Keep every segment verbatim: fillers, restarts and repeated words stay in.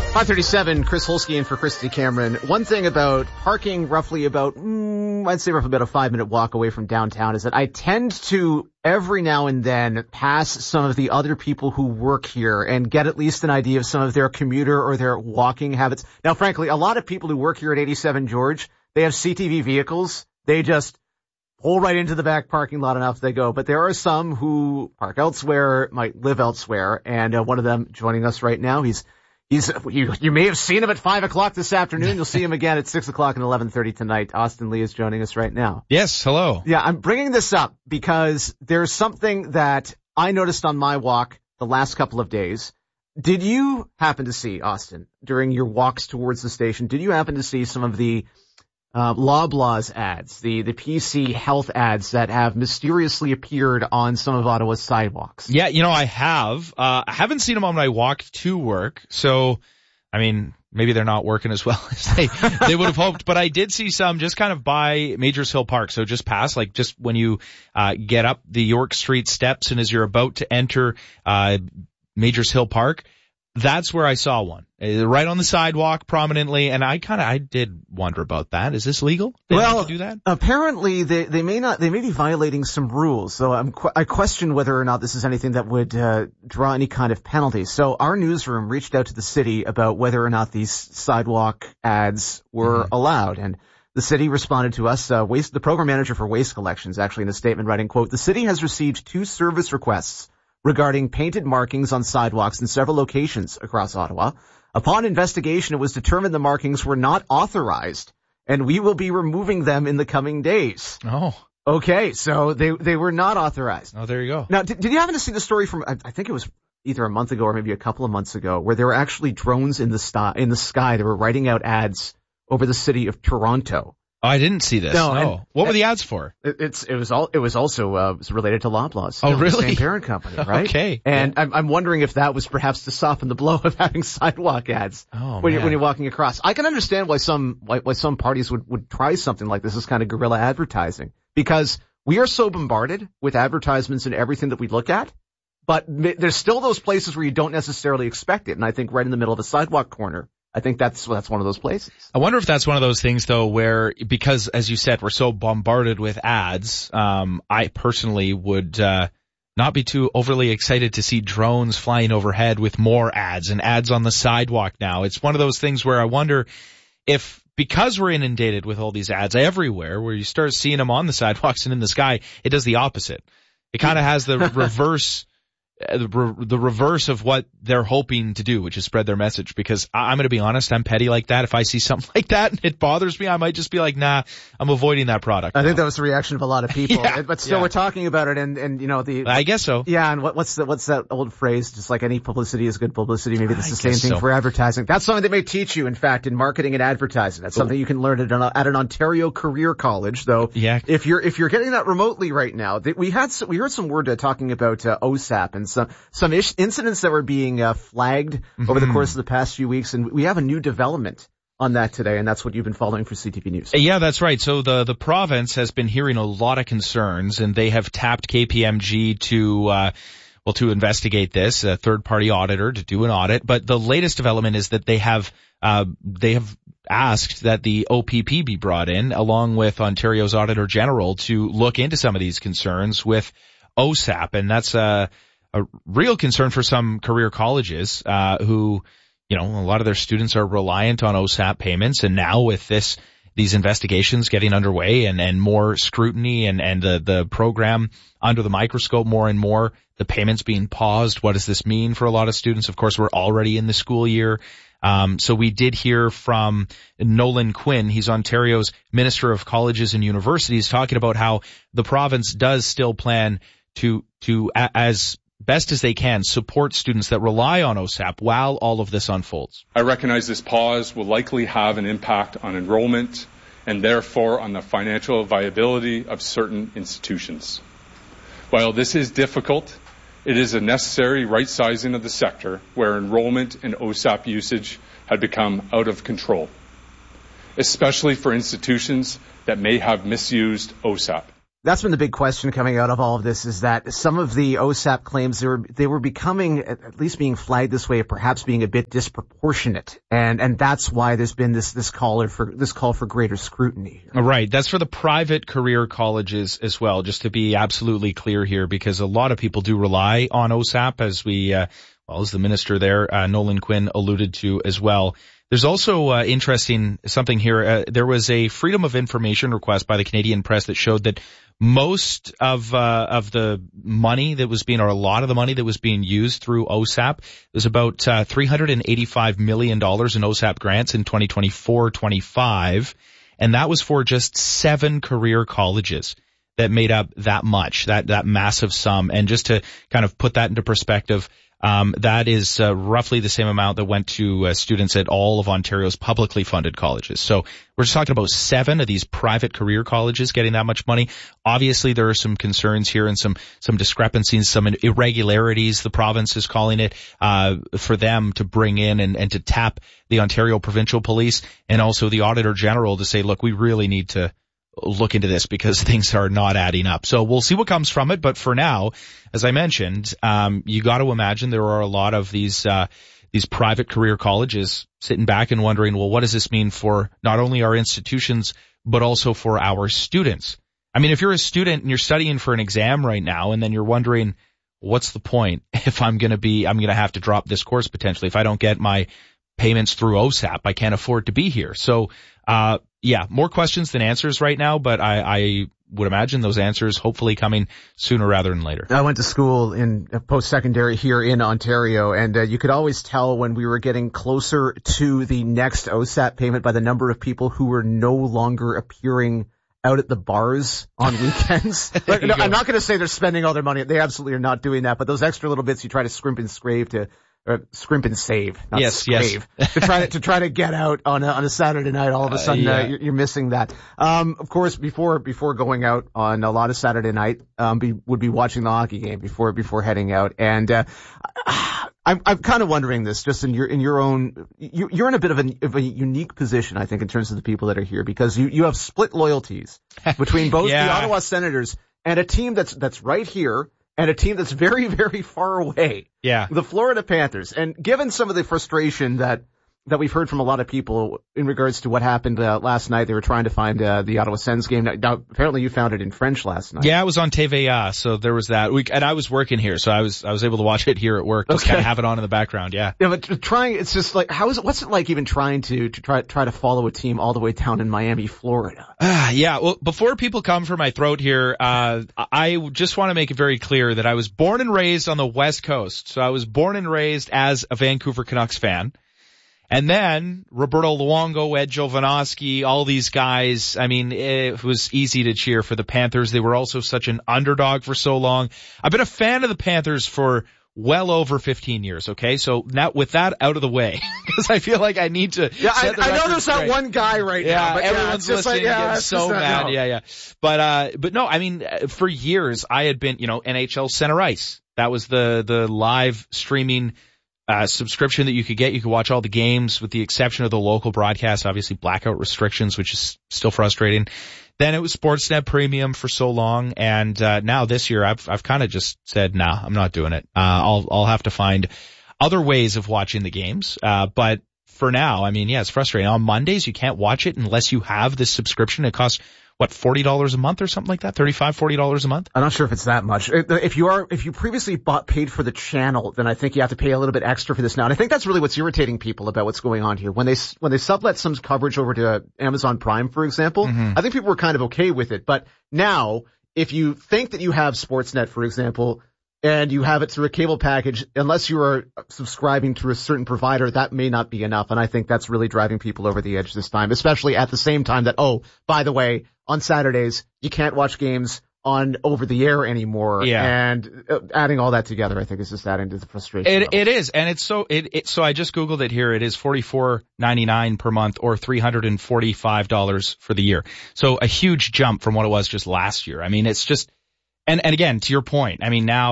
five thirty-seven, Chris Holsky in for Christy Cameron. One thing about parking roughly about, mm, I'd say roughly about a five-minute walk away from downtown is that I tend to, every now and then, pass some of the other people who work here and get at least an idea of some of their commuter or their walking habits. Now, frankly, a lot of people who work here at eighty-seven George, they have C T V vehicles. They just pull right into the back parking lot and off they go. But there are some who park elsewhere, might live elsewhere, and uh, one of them joining us right now, he's He's, you, you may have seen him at five o'clock this afternoon. You'll see him again at six o'clock and eleven thirty tonight. Austin Lee is joining us right now. Yes, hello. Yeah, I'm bringing this up because there's something that I noticed on my walk the last couple of days. Did you happen to see, Austin, during your walks towards the station, did you happen to see some of the uh, Loblaws ads, the, the P C health ads that have mysteriously appeared on some of Ottawa's sidewalks? Yeah, you know, I have. Uh, I haven't seen them on my walk to work. So, I mean, maybe they're not working as well as they, they would have hoped. But I did see some just kind of by Majors Hill Park. So just past, like just when you uh, get up the York Street steps and as you're about to enter uh, Majors Hill Park, that's where I saw one, right on the sidewalk prominently, and I kind of, I did wonder about that. Is this legal? They well, do that? Apparently they, they may not, they may be violating some rules, so I'm, I question whether or not this is anything that would uh, draw any kind of penalty. So our newsroom reached out to the city about whether or not these sidewalk ads were mm-hmm. allowed, and the city responded to us. Uh, waste, the program manager for waste collections, actually in a statement writing, quote, "The city has received two service requests regarding painted markings on sidewalks in several locations across Ottawa. Upon investigation, it was determined the markings were not authorized, and we will be removing them in the coming days." Oh. Okay, so they they were not authorized. Oh, there you go. Now, did, did you happen to see the story from, I, I think it was either a month ago or maybe a couple of months ago, where there were actually drones in the, st- in the sky that were writing out ads over the city of Toronto? Oh, I didn't see this. No. no. And, what were the ads for? It, it's it was all it was also uh, was related to Loblaws. Oh, really? The same parent company, right? Okay. And yeah. I'm I'm wondering if that was perhaps to soften the blow of having sidewalk ads oh, when man. you're when you're walking across. I can understand why some why, why some parties would would try something like this as kind of guerrilla advertising, because we are so bombarded with advertisements and everything that we look at. But there's still those places where you don't necessarily expect it, and I think right in the middle of a sidewalk corner, I think that's that's one of those places. I wonder if that's one of those things, though, where, because, as you said, we're so bombarded with ads, um, I personally would uh not be too overly excited to see drones flying overhead with more ads and ads on the sidewalk now. It's one of those things where I wonder if, because we're inundated with all these ads everywhere, where you start seeing them on the sidewalks and in the sky, it does the opposite. It kind of has the reverse... The, re- the reverse of what they're hoping to do, which is spread their message. Because I- I'm going to be honest, I'm petty like that. If I see something like that and it bothers me, I might just be like, nah, I'm avoiding that product. I now. think that was the reaction of a lot of people. yeah, but still, yeah. we're talking about it, and, and you know the. I guess so. Yeah, and what, what's the, what's that old phrase? Just like any publicity is good publicity. Maybe that's I the same thing so. for advertising. That's something they may teach you, in fact, in marketing and advertising. That's something you can learn at an, at an Ontario career college, though. Yeah. If you're if you're getting that remotely right now, they, we had some, we heard some word uh, talking about uh, O S A P and some some ish, incidents that were being uh, flagged mm-hmm. over the course of the past few weeks, and we have a new development on that today, and that's what you've been following for C T V News. Yeah, that's right. So the the province has been hearing a lot of concerns, and they have tapped K P M G to uh well to investigate this, a third party auditor to do an audit. But the latest development is that they have uh they have asked that the O P P be brought in along with Ontario's Auditor General to look into some of these concerns with O S A P, and that's uh a real concern for some career colleges, uh, who, you know, a lot of their students are reliant on O S A P payments. And now with this, these investigations getting underway and, and more scrutiny and, and the, the program under the microscope more and more, the payments being paused. What does this mean for a lot of students? Of course, we're already in the school year. Um, so we did hear from Nolan Quinn. He's Ontario's Minister of Colleges and Universities, talking about how the province does still plan to, to, as best as they can, support students that rely on O S A P while all of this unfolds. I recognize this pause will likely have an impact on enrollment and therefore on the financial viability of certain institutions. While this is difficult, it is a necessary right-sizing of the sector where enrollment and O S A P usage had become out of control, especially for institutions that may have misused O S A P. That's been the big question coming out of all of this, is that some of the O S A P claims, they were, they were becoming, at least being flagged this way, perhaps being a bit disproportionate. And, and that's why there's been this, this call for, this call for greater scrutiny here. Right. That's for the private career colleges as well, just to be absolutely clear here, because a lot of people do rely on O S A P, as we, uh, well, as the minister there, uh, Nolan Quinn, alluded to as well. There's also uh, interesting something here. Uh, there was a Freedom of Information request by the Canadian Press that showed that most of uh, of the money that was being, or a lot of the money that was being used through O S A P, there's about uh, three hundred eighty-five million dollars in O S A P grants in twenty twenty-four twenty-five, and that was for just seven career colleges that made up that much, that that massive sum. And just to kind of put that into perspective, Um, that is uh, roughly the same amount that went to uh, students at all of Ontario's publicly funded colleges. So we're just talking about seven of these private career colleges getting that much money. Obviously, there are some concerns here and some some discrepancies, some irregularities, the province is calling it, uh, for them to bring in and, and to tap the Ontario Provincial Police and also the Auditor General to say, look, we really need to look into this because things are not adding up. So we'll see what comes from it. But for now, as I mentioned, um, you got to imagine there are a lot of these, uh, these private career colleges sitting back and wondering, well, what does this mean for not only our institutions, but also for our students? I mean, if you're a student and you're studying for an exam right now and then you're wondering, what's the point if I'm going to be, I'm going to have to drop this course potentially if I don't get my payments through O S A P, I can't afford to be here. So, uh, yeah, more questions than answers right now, but I, I would imagine those answers hopefully coming sooner rather than later. I went to school in post-secondary here in Ontario, and uh, you could always tell when we were getting closer to the next O S A P payment by the number of people who were no longer appearing out at the bars on weekends. Like, no, I'm not going to say they're spending all their money. They absolutely are not doing that, but those extra little bits you try to scrimp and scrape to Or scrimp and save, not yes, scrave, yes. to try to, to try to get out on a, on a Saturday night. All of a sudden, uh, yeah. uh, you're, you're missing that. Um, of course, before, before going out on a lot of Saturday night, um, be, would be watching the hockey game before, before heading out. And, uh, I'm, I'm kind of wondering this just in your, in your own, you, you're in a bit of a, of a unique position, I think, in terms of the people that are here, because you, you have split loyalties between both yeah. the Ottawa Senators and a team that's, that's right here, and a team that's very, very far away. Yeah. The Florida Panthers. And given some of the frustration that, that we've heard from a lot of people in regards to what happened uh, last night, they were trying to find uh, the Ottawa Sens game. Now, now, apparently you found it in French last night. Yeah, it was on T V A, so there was that. We, and I was working here, so I was I was able to watch it here at work. Just okay. kind of have it on in the background, yeah. Yeah, but trying, it's just like, how is it, what's it like even trying to, to try, try to follow a team all the way down in Miami, Florida? Uh, yeah, well, before people come for my throat here, uh, I just want to make it very clear that I was born and raised on the West Coast. So I was born and raised as a Vancouver Canucks fan. And then Roberto Luongo, Ed Jovanovski, all these guys, I mean, it was easy to cheer for the Panthers. They were also such an underdog for so long. I've been a fan of the Panthers for well over fifteen years, okay? So now with that out of the way, because I feel like I need to Yeah, I, set the I know there's straight. that one guy right yeah, now. But everyone's yeah, listening like, yeah, getting so mad. No. Yeah, yeah. But, uh, but no, I mean, for years I had been, you know, N H L Center Ice. That was the, the live streaming Uh, subscription that you could get. You could watch all the games with the exception of the local broadcast, obviously blackout restrictions, which is still frustrating. Then it was Sportsnet Premium for so long. And, uh, now this year I've, I've kind of just said, nah, I'm not doing it. Uh, I'll, I'll have to find other ways of watching the games. Uh, but for now, I mean, yeah, it's frustrating. On Mondays, you can't watch it unless you have this subscription. It costs what, forty dollars a month or something like that? thirty-five, forty dollars a month? I'm not sure if it's that much. If you are, if you previously bought, paid for the channel, then I think you have to pay a little bit extra for this now. And I think that's really what's irritating people about what's going on here. When they, when they sublet some coverage over to Amazon Prime, for example, mm-hmm. I think people were kind of okay with it. But now, if you think that you have Sportsnet, for example, and you have it through a cable package, unless you are subscribing to a certain provider, that may not be enough. And I think that's really driving people over the edge this time, especially at the same time that, oh, by the way, on Saturdays, you can't watch games on over the air anymore. Yeah. And uh, adding all that together, I think is just adding to the frustration. It, it is. And it's so, it, it, so I just Googled it here. It is forty-four ninety-nine per month or three hundred forty-five dollars for the year. So a huge jump from what it was just last year. I mean, it's just, and, and again, to your point, I mean, now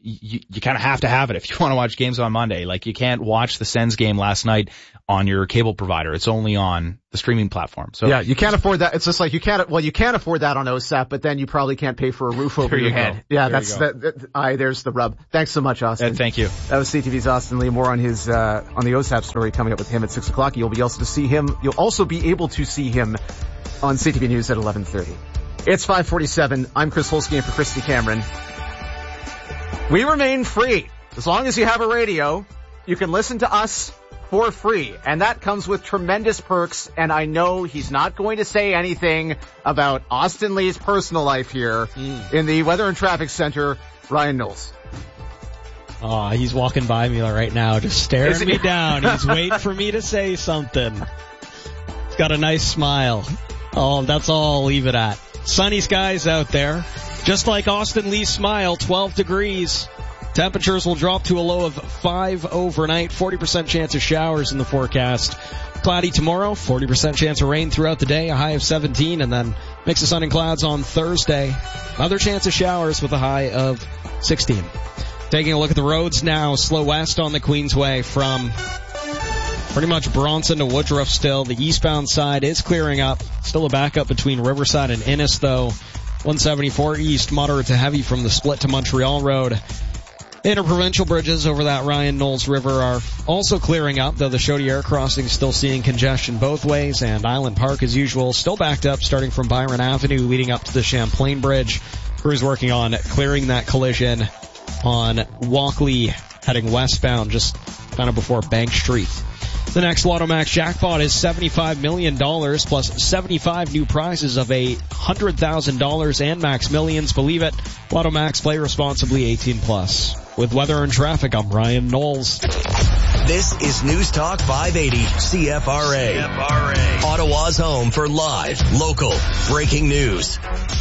you, you kind of have to have it if you want to watch games on Monday. Like, you can't watch the Sens game last night on your cable provider. It's only on the streaming platform. So yeah, you can't afford that. It's just like you can't, well, you can't afford that on O S A P, but then you probably can't pay for a roof over you your go. head. Yeah, there that's, that, that, I, there's the rub. Thanks so much, Austin. Uh, thank you. That was C T V's Austin Lee. More on his, uh, on the O S A P story coming up with him at six o'clock. You'll be able to see him, you'll also be able to see him on C T V News at eleven thirty. It's five forty-seven. I'm Chris Holsky in for Christy Cameron. We remain free. As long as you have a radio, you can listen to us for free. And that comes with tremendous perks. And I know he's not going to say anything about Austin Lee's personal life here mm. in the Weather and Traffic Center. Ryan Knowles. Oh, he's walking by me right now, just staring me down. He's waiting for me to say something. He's got a nice smile. Oh, that's all I'll leave it at. Sunny skies out there. Just like Austin Lee's smile, twelve degrees. Temperatures will drop to a low of five overnight. forty percent chance of showers in the forecast. Cloudy tomorrow, forty percent chance of rain throughout the day, a high of seventeen, and then mix of sun and clouds on Thursday. Another chance of showers with a high of sixteen. Taking a look at the roads now, slow west on the Queensway from pretty much Bronson to Woodruff still. The eastbound side is clearing up. Still a backup between Riverside and Innis, though. one seventy-four east, moderate to heavy from the split to Montreal Road. Interprovincial bridges over that Ryan Knowles River are also clearing up, though the Chaudière crossing still seeing congestion both ways, and Island Park, as usual, still backed up starting from Byron Avenue leading up to the Champlain Bridge. Crews working on clearing that collision on Walkley heading westbound just kind of before Bank Street. The next Lotto Max jackpot is seventy-five million dollars plus seventy-five new prizes of one hundred thousand dollars and Max Millions. Believe it. Lotto Max, play responsibly, eighteen plus. With weather and traffic, I'm Ryan Knowles. This is News Talk five eighty C F R A. C F R A. Ottawa's home for live, local, breaking news.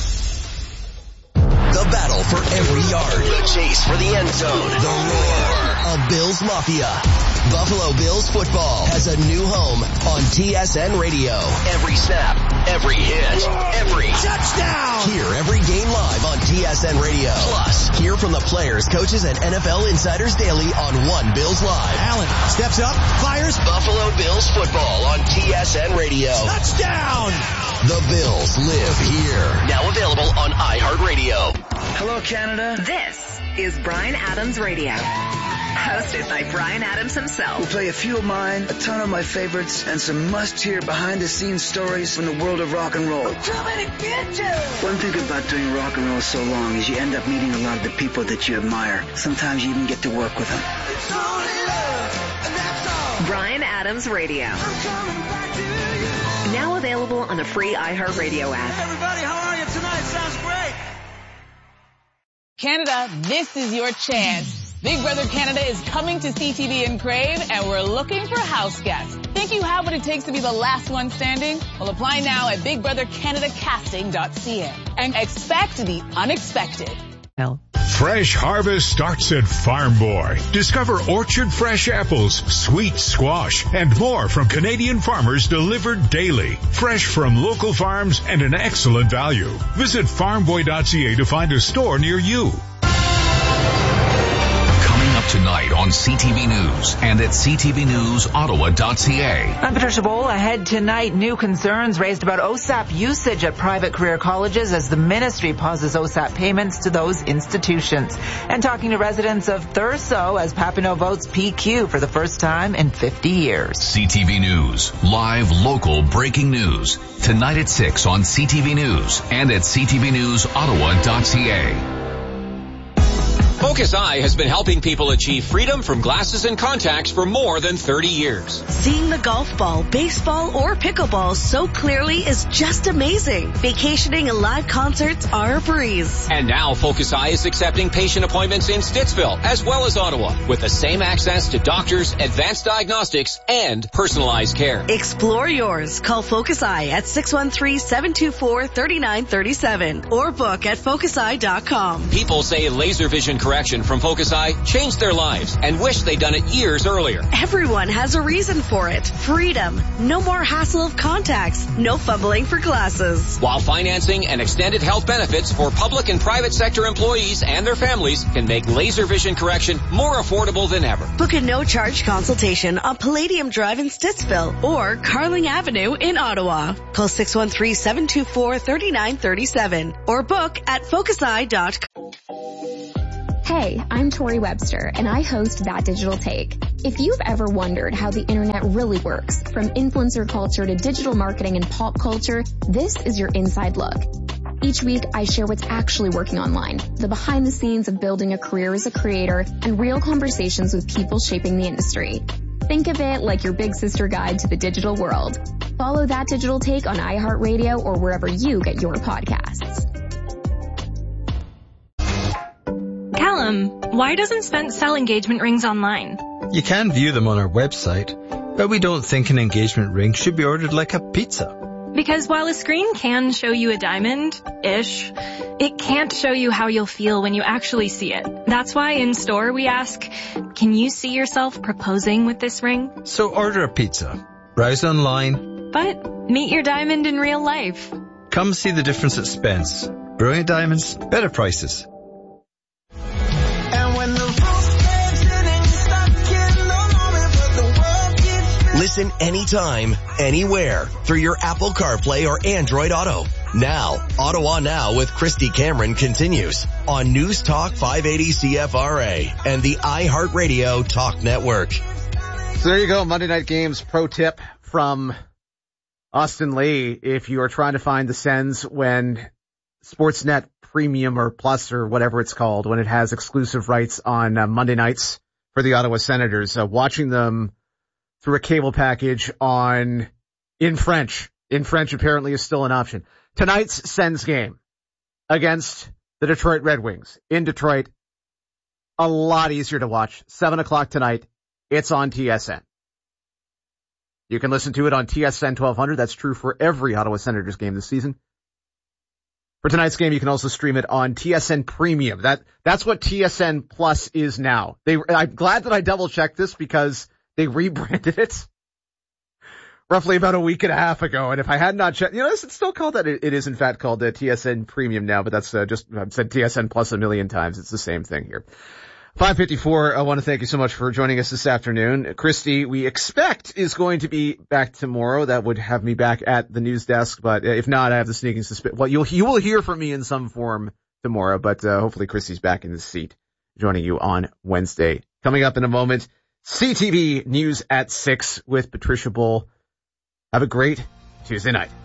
The battle for every yard. The chase for the end zone. The roar of Bills Mafia. Buffalo Bills football has a new home on T S N Radio. Every snap, every hit, every touchdown. Hear every game live on T S N Radio. Plus, hear from the players, coaches, and N F L insiders daily on One Bills Live. Allen steps up, fires. Buffalo Bills football on T S N Radio. Touchdown. The Bills live here. Now available on iHeartRadio. Hello, Canada. This is Bryan Adams Radio. Hosted by Bryan Adams himself. We'll play a few of mine, a ton of my favorites, and some must-hear behind-the-scenes stories from the world of rock and roll. I'm coming to get you! One thing about doing rock and roll so long is you end up meeting a lot of the people that you admire. Sometimes you even get to work with them. It's only love, and that's all. Bryan Adams Radio. I'm coming back to you. Now available on the free iHeartRadio app. Hey everybody, how are you tonight? Sounds great. Canada, this is your chance. Big Brother Canada is coming to C T V in Crave, and we're looking for house guests. Think you have what it takes to be the last one standing? Well, apply now at big brother canada casting dot c a and expect the unexpected. Fresh harvest starts at Farm Boy. Discover orchard fresh apples, sweet squash, and more from Canadian farmers delivered daily. Fresh from local farms and an excellent value. Visit farm boy dot c a to find a store near you. Tonight on C T V News and at c t v news ottawa dot c a. I'm Patricia Bowl. Ahead tonight, new concerns raised about O S A P usage at private career colleges as the ministry pauses O S A P payments to those institutions. And talking to residents of Thurso as Papineau votes P Q for the first time in fifty years. C T V News, live, local, breaking news. Tonight at six on C T V News and at c t v news ottawa dot c a. Focus Eye has been helping people achieve freedom from glasses and contacts for more than thirty years. Seeing the golf ball, baseball, or pickleball so clearly is just amazing. Vacationing and live concerts are a breeze. And now Focus Eye is accepting patient appointments in Stittsville as well as Ottawa with the same access to doctors, advanced diagnostics, and personalized care. Explore yours. Call Focus Eye at six one three, seven two four, three nine three seven or book at focus eye dot com. People say laser vision correction correction from Focus Eye changed their lives and wish they'd done it years earlier. Everyone has a reason for it. Freedom. No more hassle of contacts. No fumbling for glasses. While financing and extended health benefits for public and private sector employees and their families can make laser vision correction more affordable than ever. Book a no-charge consultation on Palladium Drive in Stittsville or Carling Avenue in Ottawa. Call six one three, seven two four, three nine three seven or book at focus eye dot com. Hey, I'm Tori Webster, and I host That Digital Take. If you've ever wondered how the internet really works, from influencer culture to digital marketing and pop culture, this is your inside look. Each week, I share what's actually working online, the behind the scenes of building a career as a creator, and real conversations with people shaping the industry. Think of it like your big sister guide to the digital world. Follow That Digital Take on iHeartRadio or wherever you get your podcasts. Callum, why doesn't Spence sell engagement rings online? You can view them on our website, but we don't think an engagement ring should be ordered like a pizza. Because while a screen can show you a diamond-ish, it can't show you how you'll feel when you actually see it. That's why in store we ask, can you see yourself proposing with this ring? So order a pizza, browse online, but meet your diamond in real life. Come see the difference at Spence. Brilliant diamonds, better prices. Listen anytime, anywhere through your Apple CarPlay or Android Auto. Now, Ottawa Now with Christy Cameron continues on News Talk five eighty C F R A and the iHeartRadio Talk Network. So there you go, Monday Night Games pro tip from Austin Lee. If you are trying to find the Sens when Sportsnet Premium or Plus or whatever it's called, when it has exclusive rights on uh, Monday nights for the Ottawa Senators, uh, watching them through a cable package on in French. In French apparently is still an option. Tonight's Sens game against the Detroit Red Wings in Detroit, a lot easier to watch. Seven o'clock tonight. It's on T S N. You can listen to it on T S N twelve hundred. That's true for every Ottawa Senators game this season. For tonight's game, you can also stream it on T S N Premium. That, that's what T S N Plus is now. They, I'm glad that I double checked this because they rebranded it roughly about a week and a half ago. And if I had not checked, you know, it's still called that. It, it is in fact called uh, T S N Premium now, but that's uh, just, I've said T S N Plus a million times. It's the same thing here. five fifty-four, I want to thank you so much for joining us this afternoon. Christy, we expect is going to be back tomorrow. That would have me back at the news desk, but if not, I have the sneaking suspicion. Well, you'll, you will hear from me in some form tomorrow, but uh, hopefully Christy's back in the seat joining you on Wednesday. Coming up in a moment, C T V News at six with Patricia Bull. Have a great Tuesday night.